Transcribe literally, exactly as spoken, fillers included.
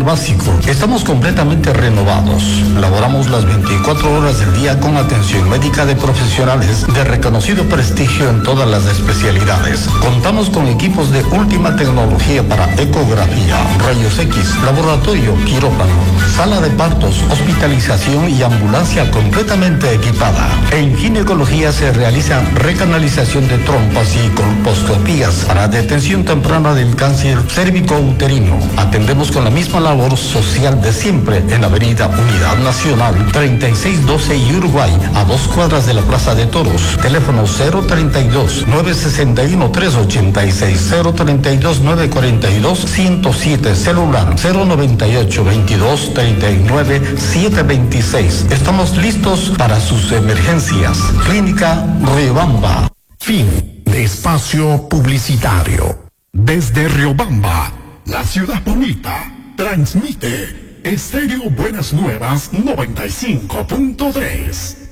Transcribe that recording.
básico. Estamos completamente renovados. Laboramos las veinticuatro horas del día con atención médica de profesionales de reconocido prestigio en todas las especialidades. Contamos con equipos de última tecnología para ecografía, rayos X, laboratorio, quirófano, sala de partos, hospitalización y ambulancia completamente equipada. En ginecología se realiza recanalización de trompas y colposcopías para detención temprana del cáncer cérvico-uterino. Atendemos con la misma labor social de siempre en la avenida Unidad Nacional treinta y seis doce y Uruguay, a dos cuadras de la Plaza de Toros. Teléfono cero treinta y dos, nueve sesenta y uno, tres ochenta y seis, cero treinta y dos, nueve cuarenta y dos, ciento siete, celular cero noventa y ocho, veintidós, treinta y nueve, setecientos veintiséis. Estamos listos para sus emergencias. Clínica Riobamba. Fin de espacio publicitario. Desde Riobamba, la ciudad bonita, transmite Estéreo Buenas Nuevas noventa y cinco punto tres.